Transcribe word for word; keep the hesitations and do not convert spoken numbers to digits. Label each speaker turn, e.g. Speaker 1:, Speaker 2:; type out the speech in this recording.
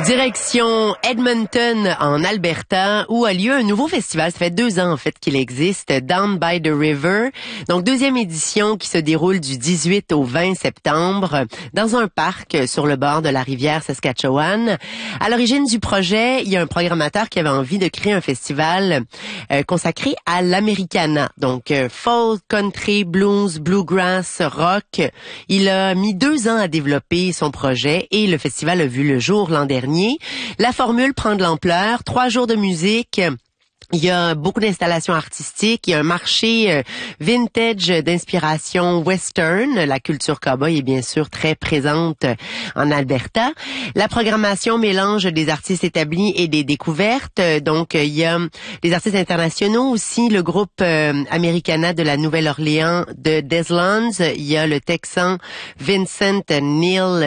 Speaker 1: Direction Edmonton, en Alberta, où a lieu un nouveau festival. Ça fait deux ans, en fait, qu'il existe, Down by the River. Donc, deuxième édition qui se déroule du dix-huit au vingt septembre dans un parc sur le bord de la rivière Saskatchewan. À l'origine du projet, il y a un programmateur qui avait envie de créer un festival euh, consacré à l'Americana. Donc, euh, folk, country, blues, bluegrass, rock. Il a mis deux ans à développer son projet et le festival a vu le jour l'an dernier. La formule prend de l'ampleur, trois jours de musique. Il y a beaucoup d'installations artistiques, il y a un marché euh, vintage d'inspiration western. La culture cowboy est bien sûr très présente euh, en Alberta. La programmation mélange des artistes établis et des découvertes. Euh, donc, euh, il y a des artistes internationaux aussi, le groupe euh, Americana de la Nouvelle-Orléans de Des Lands. Il y a le Texan Vincent Neil